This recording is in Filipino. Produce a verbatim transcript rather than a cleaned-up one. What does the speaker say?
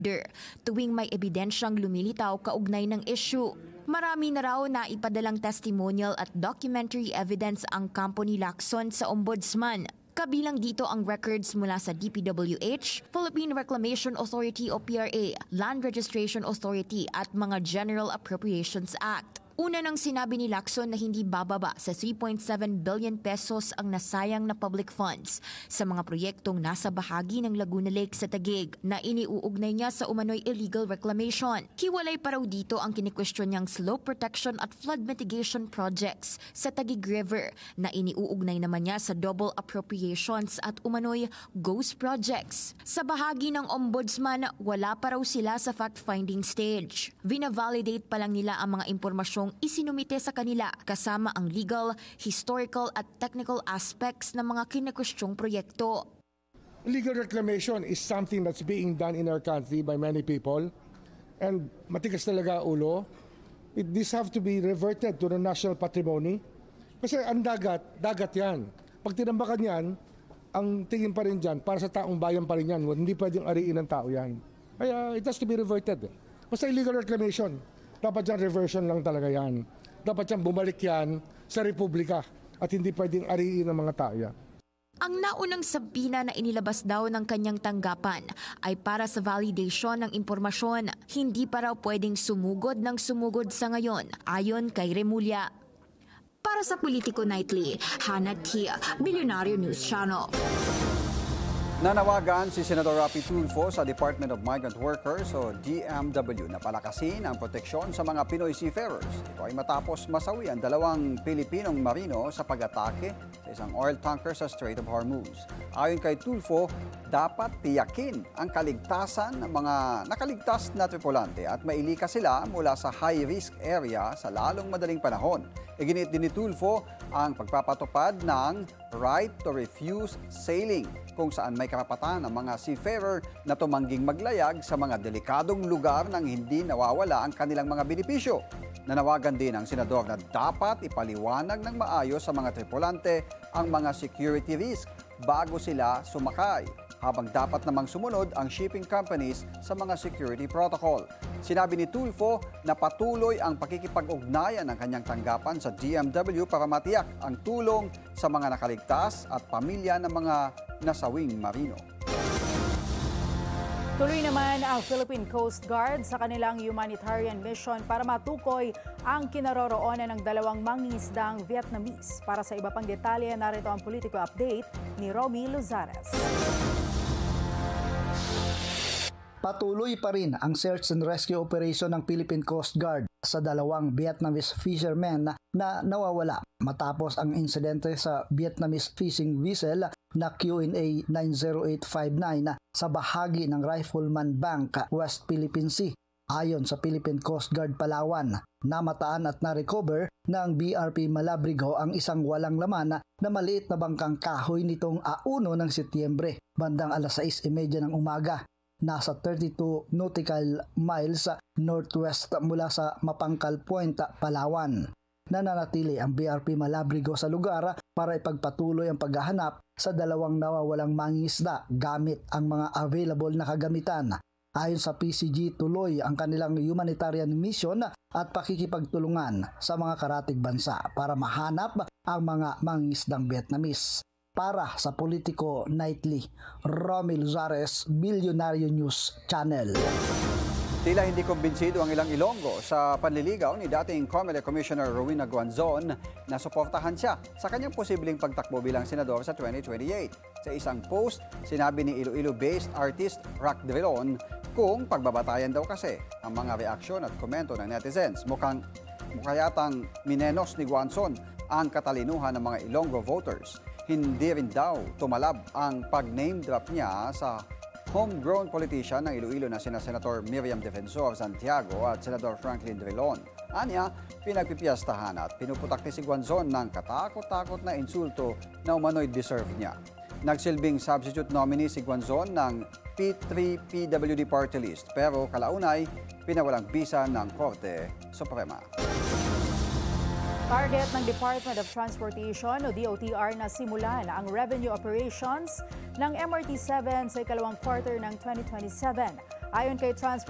tuwing may ebidensyang lumilitaw kaugnay ng issue. Marami na raw na ipadalang testimonial at documentary evidence ang kampo ni Lacson sa Ombudsman. Kabilang dito ang records mula sa D P W H, Philippine Reclamation Authority o P R A, Land Registration Authority at mga General Appropriations Act. Una nang sinabi ni Lacson na hindi bababa sa three point seven billion pesos ang nasayang na public funds sa mga proyektong nasa bahagi ng Laguna Lake sa Taguig na iniuugnay niya sa umano'y illegal reclamation. Hiwalay pa raw dito ang kinikwestiyon niyang slope protection at flood mitigation projects sa Taguig River na iniuugnay naman niya sa double appropriations at umano'y ghost projects. Sa bahagi ng Ombudsman, wala pa raw sila sa fact-finding stage. Vina-validate pa lang nila ang mga impormasyong isinumite sa kanila kasama ang legal, historical at technical aspects ng mga kinakwestyong proyekto. Legal reclamation is something that's being done in our country by many people and matigas talaga ulo. It, this have to be reverted to the national patrimony kasi ang dagat, dagat yan. Pag tinambakan yan, ang tingin pa rin dyan para sa taong bayan pa rin yan. Hindi pwedeng ariin ng tao yan. Kaya it has to be reverted. Basta illegal reclamation. Dapat yan reversion lang talaga yan. Dapat yan bumalik yan sa Republika at hindi pwedeng ariin ng mga tao yan. Ang naunang sabina na inilabas daw ng kanyang tanggapan ay para sa validation ng impormasyon. Hindi pa raw pwedeng sumugod ng sumugod sa ngayon, ayon kay Remulla. Para sa Politico Nightly, Hannah Tia, Billionaire News Channel. Nanawagan si Senador Rapi Tulfo sa Department of Migrant Workers o D M W na palakasin ang proteksyon sa mga Pinoy seafarers. Ito ay matapos masawi ang dalawang Pilipinong marino sa pag-atake sa isang oil tanker sa Strait of Hormuz. Ayon kay Tulfo, dapat tiyakin ang kaligtasan ng mga nakaligtas na tripulante at mailika sila mula sa high-risk area sa lalong madaling panahon. Iginit din ni Tulfo ang pagpapatupad ng right to refuse sailing kung saan may karapatan ang mga seafarer na tumangging maglayag sa mga delikadong lugar nang hindi nawawala ang kanilang mga benepisyo. Nanawagan din ang senador na dapat ipaliwanag ng maayos sa mga tripulante ang mga security risk bago sila sumakay, habang dapat namang sumunod ang shipping companies sa mga security protocol. Sinabi ni Tulfo na patuloy ang pakikipag-ugnayan ng kanyang tanggapan sa D M W para matiyak ang tulong sa mga nakaligtas at pamilya ng mga nasawing marino. Tuloy naman ang Philippine Coast Guard sa kanilang humanitarian mission para matukoy ang kinaroroonan ng dalawang mangingisdang Vietnamese. Para sa iba pang detalye, narito ang Politico Update ni Romy Luzares. Patuloy pa rin ang search and rescue operation ng Philippine Coast Guard sa dalawang Vietnamese fishermen na nawawala matapos ang insidente sa Vietnamese fishing vessel na Q N A nine zero eight five nine sa bahagi ng Rifleman Bank, West Philippine Sea. Ayon sa Philippine Coast Guard Palawan, namataan at na-recover ng B R P Malabrigo ang isang walang laman na maliit na bangkang kahoy nitong auno ng Setyembre, bandang alas sais trenta ng umaga. Nasa thirty-two nautical miles northwest mula sa Mapangkal Point, Palawan. Nananatili ang B R P Malabrigo sa lugar para ipagpatuloy ang paghahanap sa dalawang nawawalang mangingisda gamit ang mga available na kagamitan. Ayon sa P C G, tuloy ang kanilang humanitarian mission at pakikipagtulungan sa mga karatig bansa para mahanap ang mga mangingisdang Vietnamese. Para sa Politico Nightly, Romy Luzares, Billionaire News Channel. Tila hindi kumbinsido ang ilang Ilonggo sa panliligaw ni dating COMELEC Commissioner Rowena Guanzon na suportahan siya sa kanyang posibleng pagtakbo bilang senador sa twenty twenty-eight. Sa isang post, sinabi ni Iloilo-based artist Rock De Velon kung pagbabatayan daw kasi ang mga reaksyon at komento ng netizens. Mukhang mukha yatang minenos ni Guanzon ang katalinuhan ng mga Ilonggo voters. Hindi rin daw tumalab ang pag-name drop niya sa homegrown politician ng Iloilo na sina Senator Miriam Defensor Santiago at Senador Franklin Drilon. Anya, pinagpipiyastahan at pinuputak ni si Guanzon ng katakot-takot na insulto na umano'y deserve niya. Nagsilbing substitute nominee si Guanzon ng P three P W D party list pero kalaunay pinawalang bisa ng Korte Suprema. Target ng Department of Transportation o D O T R na simulan ang revenue operations ng M R T seven sa ikalawang quarter ng twenty twenty-seven. Ayon kay Transport